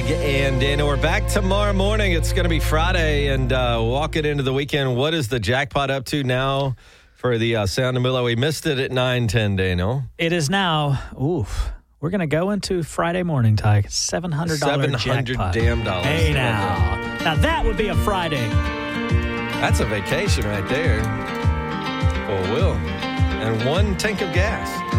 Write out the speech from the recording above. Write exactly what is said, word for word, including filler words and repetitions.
and Dana. We're back tomorrow morning. It's going to be Friday and uh, walking into the weekend. What is the jackpot up to now for the uh, Sound of Miller? We missed it at nine ten, Daniel. It is now, oof, we're going to go into Friday morning, Ty. seven hundred dollars seven hundred jackpot. damn dollars. Hey, now. Now, that would be a Friday. That's a vacation right there. For Will. And one tank of gas.